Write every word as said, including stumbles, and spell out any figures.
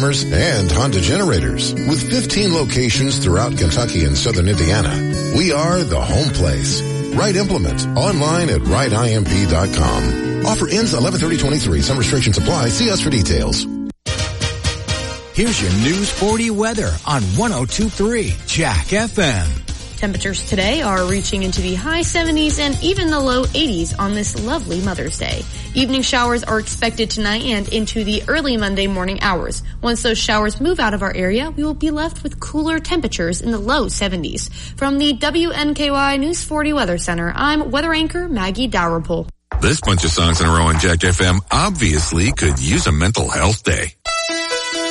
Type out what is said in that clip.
hammers, and Honda generators. With fifteen locations throughout Kentucky and southern Indiana, we are the home place. Wright Implement, online at wright I M P dot com. Offer ends eleven thirty twenty-three. Some restrictions apply. See us for details. Here's your News forty weather on one oh two point three Jack F M. Temperatures today are reaching into the high seventies and even the low eighties on this lovely Mother's Day. Evening showers are expected tonight and into the early Monday morning hours. Once those showers move out of our area, we will be left with cooler temperatures in the low seventies. From the W N K Y News forty Weather Center, I'm weather anchor Maggie Dalrymple. This bunch of songs in a row on Jack F M obviously could use a mental health day.